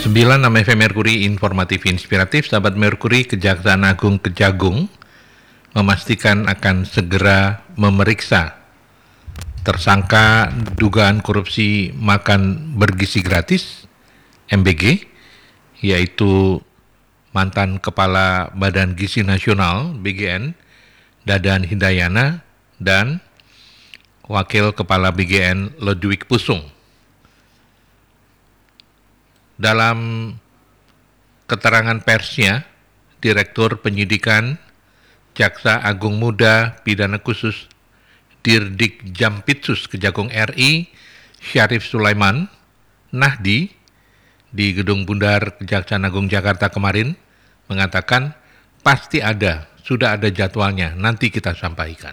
9 nama FM Merkuri informatif inspiratif. Sahabat Merkuri, Kejaksaan Agung Kejagung memastikan akan segera memeriksa tersangka dugaan korupsi makan bergizi gratis MBG, yaitu mantan Kepala Badan Gizi Nasional BGN Dadan Hindayana dan Wakil Kepala BGN Ludwig Pusung. Dalam keterangan persnya, Direktur Penyidikan Jaksa Agung Muda Pidana Khusus Dirdik Jampitsus Kejagung RI Syarif Sulaiman Nahdi di Gedung Bundar Kejaksaan Agung Jakarta kemarin mengatakan sudah ada jadwalnya, nanti kita sampaikan.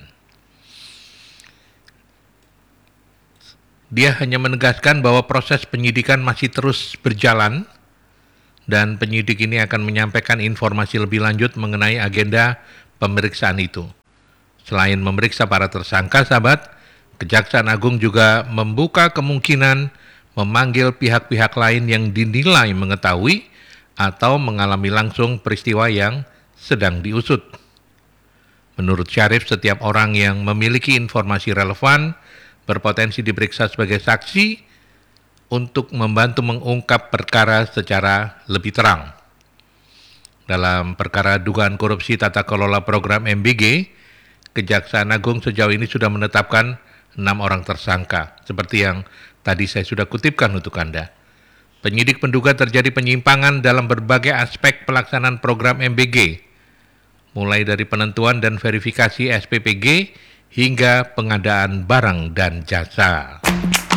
Dia hanya menegaskan bahwa proses penyidikan masih terus berjalan dan penyidik ini akan menyampaikan informasi lebih lanjut mengenai agenda pemeriksaan itu. Selain memeriksa para tersangka, sahabat, Kejaksaan Agung juga membuka kemungkinan memanggil pihak-pihak lain yang dinilai mengetahui atau mengalami langsung peristiwa yang sedang diusut. Menurut Syarif, setiap orang yang memiliki informasi relevan berpotensi diperiksa sebagai saksi untuk membantu mengungkap perkara secara lebih terang. Dalam perkara dugaan korupsi tata kelola program MBG, Kejaksaan Agung sejauh ini sudah menetapkan 6 orang tersangka, seperti yang tadi saya sudah kutipkan untuk Anda. Penyidik menduga terjadi penyimpangan dalam berbagai aspek pelaksanaan program MBG, mulai dari penentuan dan verifikasi SPPG hingga pengadaan barang dan jasa.